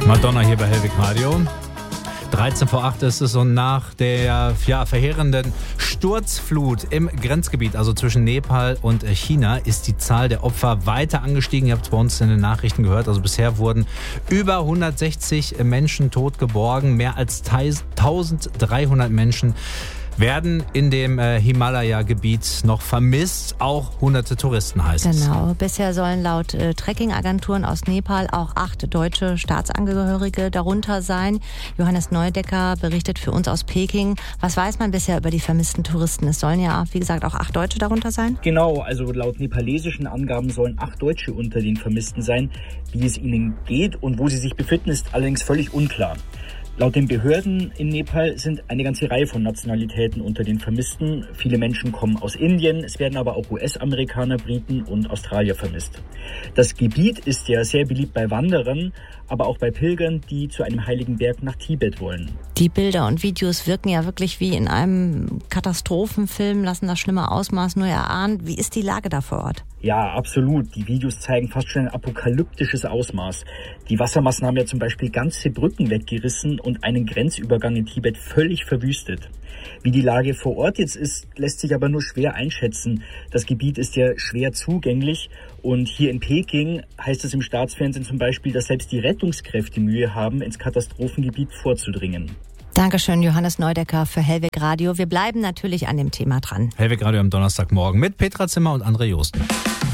Madonna hier bei Hellwig Radio. 13 vor 8 ist es und nach der verheerenden Sturzflut im Grenzgebiet, also zwischen Nepal und China, ist die Zahl der Opfer weiter angestiegen. Ihr habt es bei uns in den Nachrichten gehört. Also bisher wurden über 160 Menschen tot geborgen. Mehr als 1300 Menschen werden in dem Himalaya-Gebiet noch vermisst. Auch hunderte Touristen, heißt es. Genau. Bisher sollen laut Trekking-Agenturen aus Nepal auch 8 deutsche Staatsangehörige darunter sein. Johannes Neudecker berichtet für uns aus Peking. Was weiß man bisher über die vermissten Touristen? Es sollen ja, wie gesagt, auch 8 Deutsche darunter sein? Genau, also laut nepalesischen Angaben sollen 8 Deutsche unter den Vermissten sein. Wie es ihnen geht und wo sie sich befinden, ist allerdings völlig unklar. Laut den Behörden in Nepal sind eine ganze Reihe von Nationalitäten unter den Vermissten. Viele Menschen kommen aus Indien, es werden aber auch US-Amerikaner, Briten und Australier vermisst. Das Gebiet ist ja sehr beliebt bei Wanderern, aber auch bei Pilgern, die zu einem heiligen Berg nach Tibet wollen. Die Bilder und Videos wirken ja wirklich wie in einem Katastrophenfilm, lassen das schlimme Ausmaß nur erahnen. Wie ist die Lage da vor Ort? Ja, absolut. Die Videos zeigen fast schon ein apokalyptisches Ausmaß. Die Wassermassen haben ja zum Beispiel ganze Brücken weggerissen und einen Grenzübergang in Tibet völlig verwüstet. Wie die Lage vor Ort jetzt ist, lässt sich aber nur schwer einschätzen. Das Gebiet ist ja schwer zugänglich und hier in Peking heißt es im Staatsfernsehen zum Beispiel, dass selbst die Rettungskräfte Mühe haben, ins Katastrophengebiet vorzudringen. Dankeschön, Johannes Neudecker für Hellwig Radio. Wir bleiben natürlich an dem Thema dran. Hellwig Radio am Donnerstagmorgen mit Petra Zimmer und André Josten.